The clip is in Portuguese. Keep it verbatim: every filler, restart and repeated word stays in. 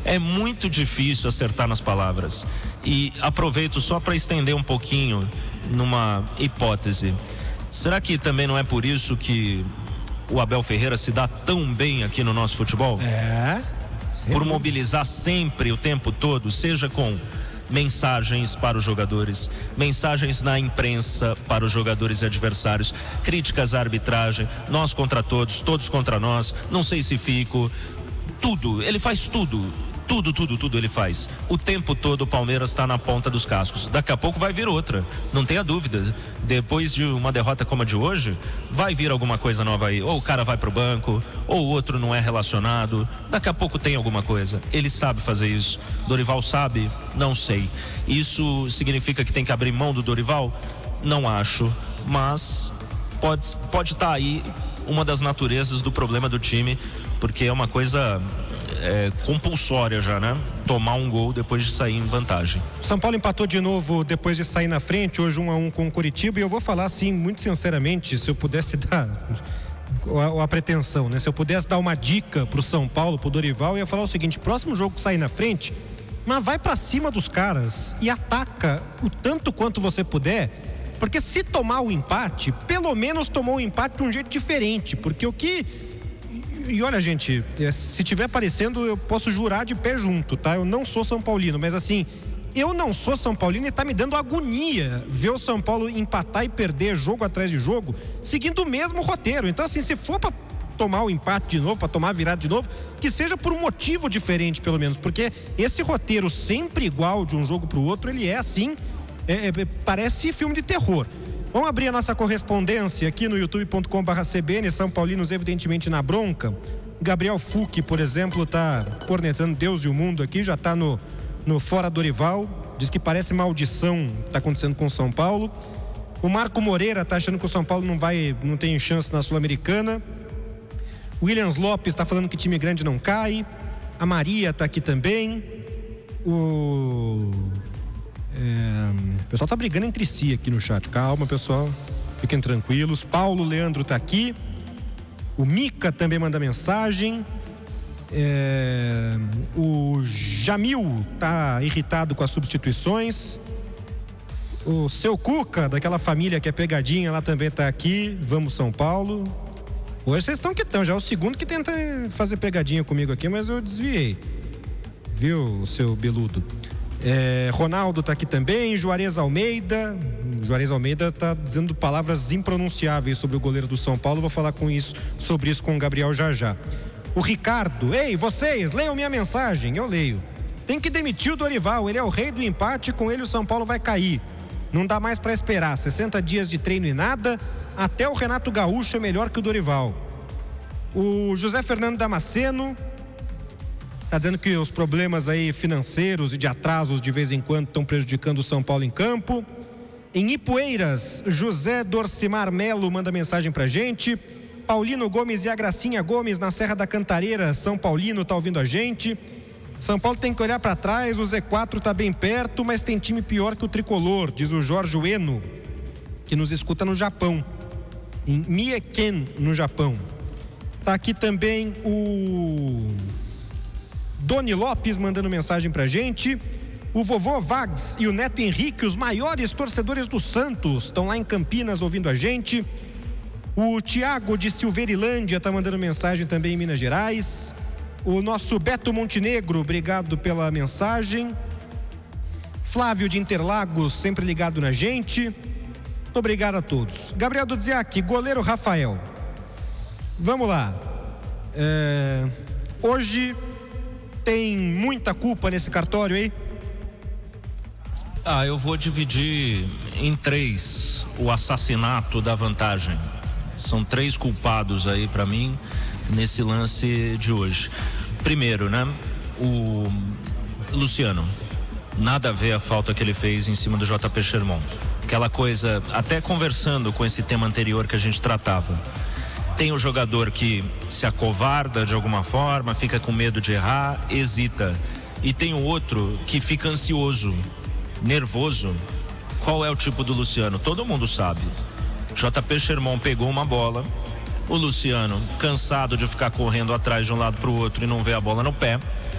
É muito difícil acertar nas palavras. E aproveito só para estender um pouquinho numa hipótese. Será que também não é por isso que o Abel Ferreira se dá tão bem aqui no nosso futebol? É. Por mobilizar sempre o tempo todo, seja com mensagens para os jogadores, mensagens na imprensa para os jogadores e adversários, críticas à arbitragem, nós contra todos, todos contra nós, não sei se fico, tudo, ele faz tudo. Tudo, tudo, tudo ele faz. O tempo todo o Palmeiras está na ponta dos cascos. Daqui a pouco vai vir outra, não tenha dúvida. Depois de uma derrota como a de hoje, vai vir alguma coisa nova aí. Ou o cara vai pro banco, ou o outro não é relacionado. Daqui a pouco tem alguma coisa. Ele sabe fazer isso. Dorival sabe? Não sei. Isso significa que tem que abrir mão do Dorival? Não acho. Mas pode pode estar aí uma das naturezas do problema do time, porque é uma coisa... É, compulsória já, né? Tomar um gol depois de sair em vantagem. São Paulo empatou de novo depois de sair na frente, hoje um a um com o Coritiba, e eu vou falar assim, muito sinceramente, se eu pudesse dar a, a pretensão, né? Se eu pudesse dar uma dica pro São Paulo, pro Dorival, eu ia falar o seguinte: próximo jogo que sair na frente, mas vai pra cima dos caras e ataca o tanto quanto você puder, porque se tomar o empate, pelo menos tomou o empate de um jeito diferente, porque o que... E olha, gente, se tiver aparecendo, eu posso jurar de pé junto, tá? Eu não sou São Paulino, mas assim, eu não sou São Paulino e tá me dando agonia ver o São Paulo empatar e perder jogo atrás de jogo, seguindo o mesmo roteiro. Então, assim, se for pra tomar o empate de novo, pra tomar a virada de novo, que seja por um motivo diferente, pelo menos, porque esse roteiro sempre igual de um jogo pro outro, ele é assim, é, é, parece filme de terror. Vamos abrir a nossa correspondência aqui no youtube ponto com barra C B N, São Paulinos evidentemente na bronca. Gabriel Fucchi, por exemplo, tá cornetando Deus e o mundo aqui, já tá no, no Fora Dorival, diz que parece maldição tá acontecendo com o São Paulo. O Marco Moreira tá achando que o São Paulo não vai, não tem chance na Sul-Americana. Williams Lopes tá falando que time grande não cai. A Maria tá aqui também. O... É, o pessoal tá brigando entre si aqui no chat. Calma, pessoal, fiquem tranquilos. Paulo Leandro tá aqui. O Mica também manda mensagem. É, o Jamil tá irritado com as substituições. O seu Cuca, daquela família que é pegadinha, lá também tá aqui. Vamos São Paulo. Hoje vocês estão que estão. Já é o segundo que tenta fazer pegadinha comigo aqui, mas eu desviei. Viu, seu beludo? É, Ronaldo tá aqui também. Juarez Almeida Juarez Almeida tá dizendo palavras impronunciáveis sobre o goleiro do São Paulo. Vou falar com isso, sobre isso com o Gabriel já já. O Ricardo: ei, vocês, leiam minha mensagem. Eu leio. Tem que demitir o Dorival, ele é o rei do empate, com ele o São Paulo vai cair. Não dá mais pra esperar, sessenta dias de treino e nada. Até o Renato Gaúcho é melhor que o Dorival. O José Fernando Damasceno está dizendo que os problemas aí financeiros e de atrasos de vez em quando estão prejudicando o São Paulo em campo. Em Ipueiras, José Dorcimar Melo manda mensagem pra gente. Paulino Gomes e a Gracinha Gomes na Serra da Cantareira, São Paulino tá ouvindo a gente. São Paulo tem que olhar para trás, o Z quatro tá bem perto, mas tem time pior que o Tricolor, diz o Jorge Ueno, que nos escuta no Japão, em Mieken, no Japão. Tá aqui também o Doni Lopes mandando mensagem pra gente. O vovô Vags e o neto Henrique, os maiores torcedores do Santos, estão lá em Campinas ouvindo a gente. O Tiago de Silveirilândia tá mandando mensagem também em Minas Gerais. O nosso Beto Montenegro, obrigado pela mensagem. Flávio de Interlagos, sempre ligado na gente. Muito obrigado a todos. Gabriel Dudziak, goleiro Rafael. Vamos lá. É... Hoje tem muita culpa nesse cartório aí? Ah, eu vou dividir em três o assassinato da vantagem. São três culpados aí para mim nesse lance de hoje. Primeiro, né, o Luciano, nada a ver a falta que ele fez em cima do J P Sherman. Aquela coisa, até conversando com esse tema anterior que a gente tratava, tem o jogador que se acovarda de alguma forma, fica com medo de errar, hesita, e tem o outro que fica ansioso, nervoso. Qual é o tipo do Luciano? Todo mundo sabe. J P Sherman pegou uma bola, o Luciano, cansado de ficar correndo atrás de um lado para o outro e não ver a bola no pé,